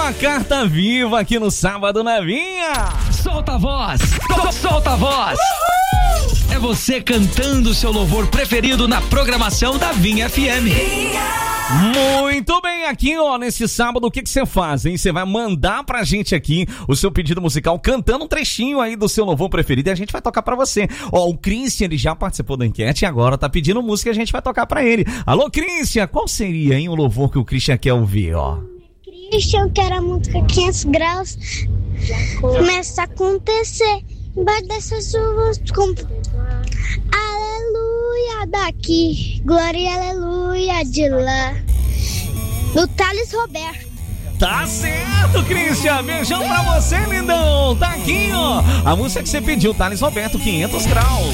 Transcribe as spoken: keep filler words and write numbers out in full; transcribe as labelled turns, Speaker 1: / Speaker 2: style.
Speaker 1: uma carta viva aqui no Sábado na Vinha.
Speaker 2: Solta a voz, solta a voz. Uhul! É você cantando o seu louvor preferido na programação da Vinha F M.
Speaker 1: Muito bem, aqui ó, nesse sábado, o que que você faz, hein? Você vai mandar pra gente aqui o seu pedido musical, cantando um trechinho aí do seu louvor preferido e a gente vai tocar pra você. Ó, o Christian, ele já participou da enquete e agora tá pedindo música e a gente vai tocar pra ele. Alô, Christian, qual seria, hein, o louvor que o Christian quer ouvir, ó?
Speaker 3: Christian, quer a música quinhentos graus, começa a acontecer, embaixo dessas chuvas, com... aleluia daqui, glória e aleluia de lá, do Thales Roberto.
Speaker 1: Tá certo, Christian, beijão pra você, lindão, tá aqui, ó, a música que você pediu, Thales Roberto, quinhentos graus.